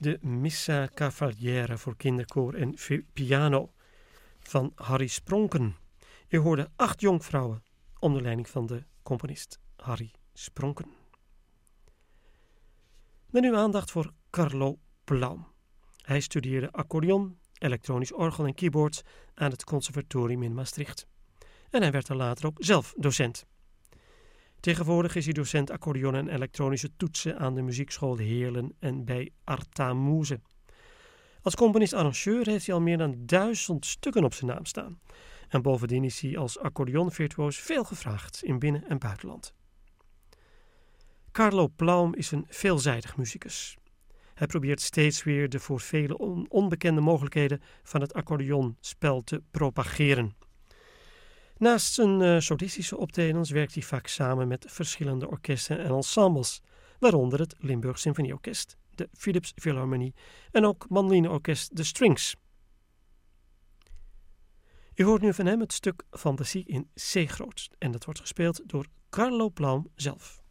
de Missa Cavaliere voor kinderkoor en piano van Harry Spronken. U hoorde 8 jonkvrouwen onder leiding van de componist Harry Spronken. Dan nu aandacht voor Carlo Plaum. Hij studeerde accordeon, elektronisch orgel en keyboards aan het conservatorium in Maastricht. En hij werd er later ook zelf docent. Tegenwoordig is hij docent accordeon en elektronische toetsen aan de muziekschool Heerlen en bij Artamoeze. Als componist-arrangeur heeft hij al meer dan 1000 stukken op zijn naam staan. En bovendien is hij als accordeonvirtuoos veel gevraagd in binnen- en buitenland. Carlo Plaum is een veelzijdig muzikus. Hij probeert steeds weer de voor velen onbekende mogelijkheden van het accordeonspel te propageren. Naast zijn solistische optredens werkt hij vaak samen met verschillende orkesten en ensembles, waaronder het Limburg Symfonieorkest, de Philips Philharmonie en ook mandolineorkest The Strings. U hoort nu van hem het stuk Fantasie in C groot en dat wordt gespeeld door Carlo Plaum zelf.